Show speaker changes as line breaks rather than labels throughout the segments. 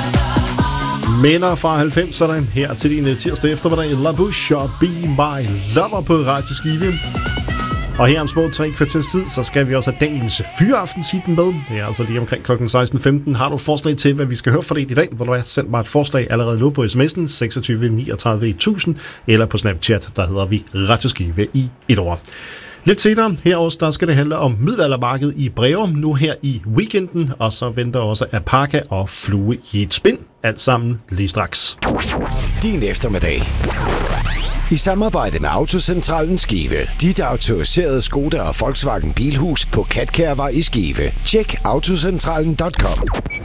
Minder fra 90'erne her til din tirsdag eftermiddag. La Bouche og Be My Lover på Radio Skive. Og her om små 3 kvarters tid, så skal vi også have dagens fyraftensitten med. Det er altså lige omkring kl. 16.15. Har du et forslag til, hvad vi skal høre for det i dag? Hvor du send mig et forslag allerede nu på sms'en 26 39 1000 eller på Snapchat, der hedder vi Radio Skive i et ord. Lidt senere her også, der skal det handle om middelaldermarkedet i Breum nu her i weekenden, og så venter også alpaka og flue i et spind. Alt sammen lige straks.
Din eftermiddag. I samarbejde med Autocentralen Skive. Dit autoriserede Skoda og Volkswagen Bilhus på Katkærvej i Skive. Tjek autocentralen.com.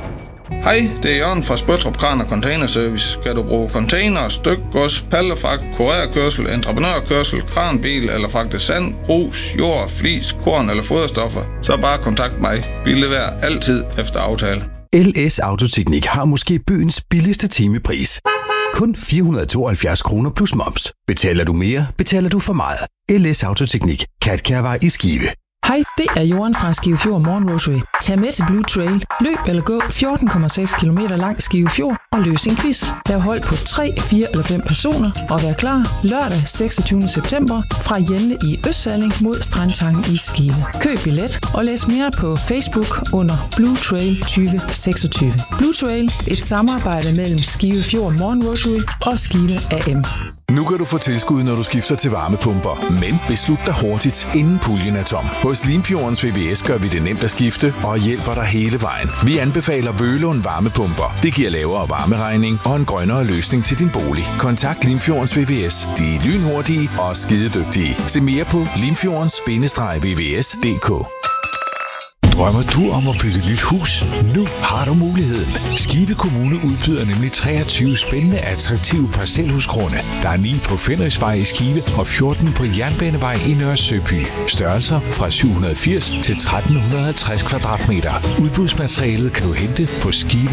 Hej, det er Jørgen fra Spøttrup Kran og Container Service. Skal du bruge container, stykgods, pallefragt, kurerkørsel, entreprenørkørsel, kranbil eller fragte sand, grus, jord, flis, korn eller foderstoffer, så bare kontakt mig. Vi leverer altid efter aftale.
LS Autoteknik har måske byens billigste timepris. Kun 472 kroner plus moms. Betaler du mere, betaler du for meget. LS Autoteknik. Katkærvej i Skive.
Hej, det er Johan fra Skive Fjord Morgen Rosary. Tag med til Blue Trail. Løb eller gå 14,6 km langs Skive Fjord og løs en quiz. Lav hold på 3, 4 eller 5 personer og vær klar lørdag 26. september fra Jenne i Østsalling mod Strandtangen i Skive. Køb billet og læs mere på Facebook under Blue Trail 2026. Blue Trail, et samarbejde mellem Skive Fjord Morgen Rosary og Skive AM.
Nu kan du få tilskud, når du skifter til varmepumper. Men beslut dig hurtigt, inden puljen er tom. Hos Limfjordens VVS gør vi det nemt at skifte og hjælper dig hele vejen. Vi anbefaler Vølund varmepumper. Det giver lavere varmeregning og en grønnere løsning til din bolig. Kontakt Limfjordens VVS. De er lynhurtige og skidedygtige. Se mere på limfjordens-vvs.dk.
Drømmer du om at bygge et nyt hus? Nu har du muligheden. Skive Kommune udbyder nemlig 23 spændende, attraktive parcelhusgrunde. Der er 9 på Fenriksvej i Skive og 14 på Jernbanevej i Nørre Søby. Størrelser fra 780 til 1350 kvadratmeter. Udbudsmaterialet kan du hente på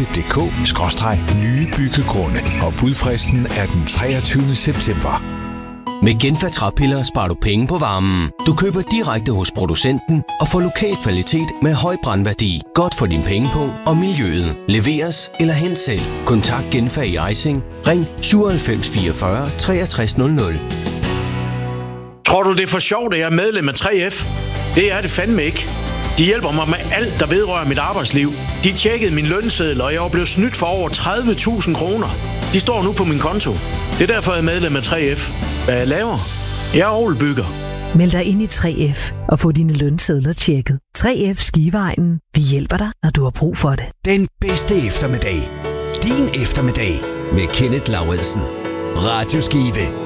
skive.dk/nye byggegrunde. Og budfristen er den 23. september.
Med Genfa træpiller sparer du penge på varmen. Du køber direkte hos producenten og får lokal kvalitet med høj brandværdi. Godt for din pengepung og miljøet. Leveres eller hent selv. Kontakt Genfa i Ejsing. Ring 97 44 63 00.
Tror du, det er for sjovt, at jeg er medlem af 3F? Det er det fandme ikke. De hjælper mig med alt, der vedrører mit arbejdsliv. De tjekkede min lønseddel, og jeg er blevet snydt for over 30.000 kroner. De står nu på min konto. Det er derfor, jeg er medlem af 3F. Hvad jeg laver? Jeg er orgelbygger.
Meld dig ind i 3F og få dine lønsedler tjekket. 3F Skiveegnen. Vi hjælper dig, når du har brug for det.
Den bedste eftermiddag. Din eftermiddag med Kenneth Lauritsen. Radio Skive.